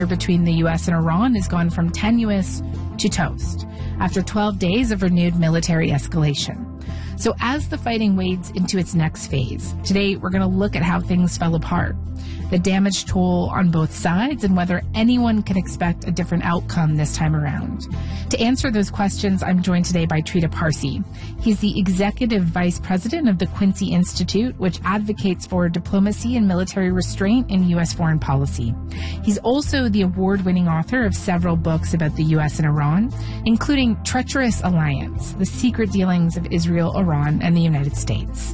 between the U.S. and Iran has gone from tenuous to toast after 12 days of renewed military escalation. So as the fighting wades into its next phase, today we're going to look at how things fell apart, the damage toll on both sides, and whether anyone can expect a different outcome this time around. To answer those questions, I'm joined today by Trita Parsi. He's the Executive Vice President of the Quincy Institute, which advocates for diplomacy and military restraint in U.S. foreign policy. He's also the award-winning author of several books about the U.S. and Iran, including Treacherous Alliance, The Secret Dealings of Israel, Iran, and the United States.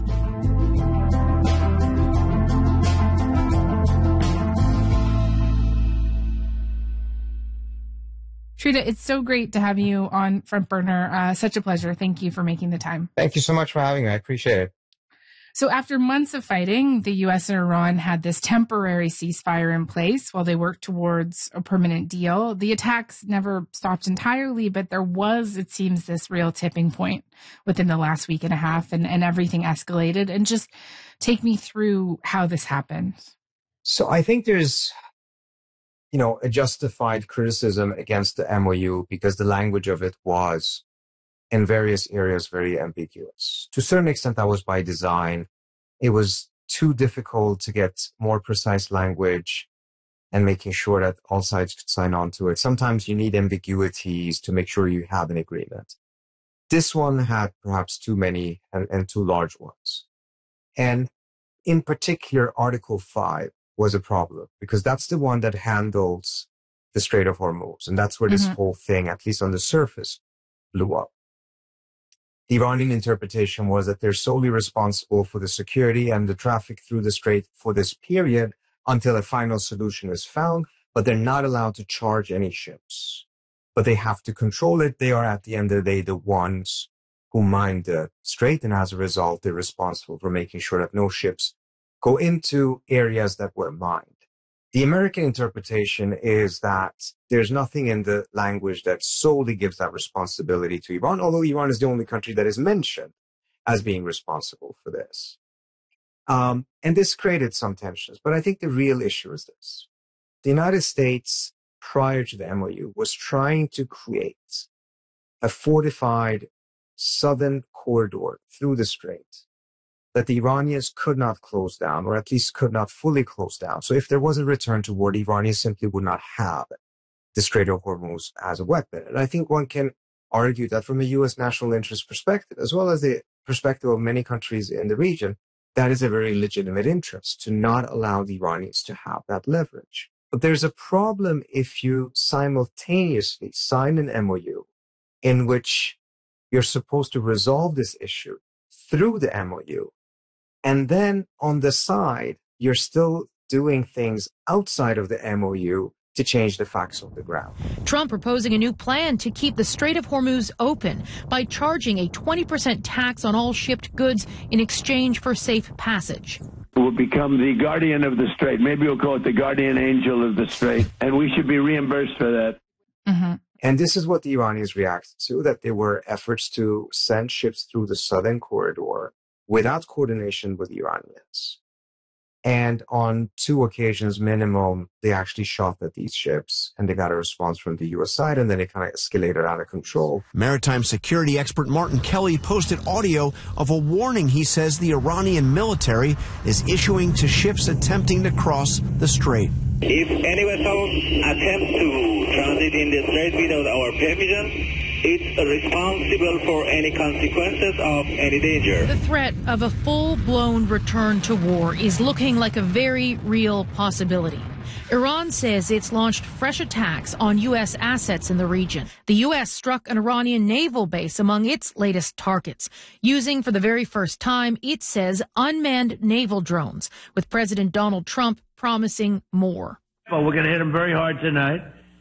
Trita, it's so great to have you on Front Burner. Such a pleasure. Thank you for making the time. Thank you so much for having me. I appreciate it. So after months of fighting, the U.S. and Iran had this temporary ceasefire in place while they worked towards a permanent deal. The attacks never stopped entirely, but there was, it seems, this real tipping point within the last week and a half, and everything escalated. And just take me through how this happened. So I think there's, a justified criticism against the MOU because the language of it was, in various areas, very ambiguous. To a certain extent, that was by design. It was too difficult to get more precise language and making sure that all sides could sign on to it. Sometimes you need ambiguities to make sure you have an agreement. This one had perhaps too many and too large ones. And in particular, Article 5 was a problem because that's the one that handles the Strait of Hormuz. And that's where this whole thing, at least on the surface, blew up. The Iranian interpretation was that they're solely responsible for the security and the traffic through the strait for this period until a final solution is found, but they're not allowed to charge any ships. But they have to control it. They are, at the end of the day, the ones who mine the strait, and as a result, they're responsible for making sure that no ships go into areas that were mined. The American interpretation is that there's nothing in the language that solely gives that responsibility to Iran, although Iran is the only country that is mentioned as being responsible for this. And this created some tensions. But I think the real issue is this. The United States, prior to the MOU, was trying to create a fortified southern corridor through the strait that the Iranians could not close down, or at least could not fully close down. So if there was a return to war, the Iranians simply would not have the Strait of Hormuz as a weapon. And I think one can argue that from a U.S. national interest perspective, as well as the perspective of many countries in the region, that is a very legitimate interest to not allow the Iranians to have that leverage. But there's a problem if you simultaneously sign an MOU in which you're supposed to resolve this issue through the MOU, and then on the side, you're still doing things outside of the MOU to change the facts on the ground. Trump proposing a new plan to keep the Strait of Hormuz open by charging a 20% tax on all shipped goods in exchange for safe passage. Will become the guardian of the strait. Maybe we'll call it the guardian angel of the strait, and we should be reimbursed for that. And this is what the Iranians reacted to, that there were efforts to send ships through the southern corridor without coordination with the Iranians. And on 2 occasions minimum, they actually shot at these ships, and they got a response from the U.S. side, and then it kind of escalated out of control. Maritime security expert Martin Kelly posted audio of a warning he says the Iranian military is issuing to ships attempting to cross the strait. If any vessel attempts to transit in the strait without our permission, it's responsible for any consequences of any danger. The threat of a full-blown return to war is looking like a very real possibility. Iran says it's launched fresh attacks on U.S. assets in the region. The U.S. struck an Iranian naval base among its latest targets, using for the very first time, it says, unmanned naval drones, with President Donald Trump promising more. Well, we're going to hit them very hard tonight,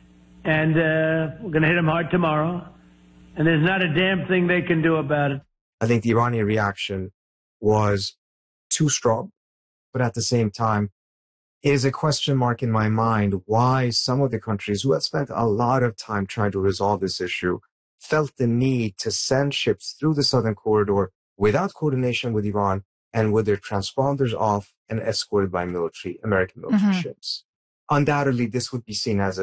and we're going to hit them hard tomorrow. And there's not a damn thing they can do about it. I think the Iranian reaction was too strong, but at the same time, it is a question mark in my mind why some of the countries who have spent a lot of time trying to resolve this issue felt the need to send ships through the southern corridor without coordination with Iran and with their transponders off and escorted by American military ships. Undoubtedly, this would be seen as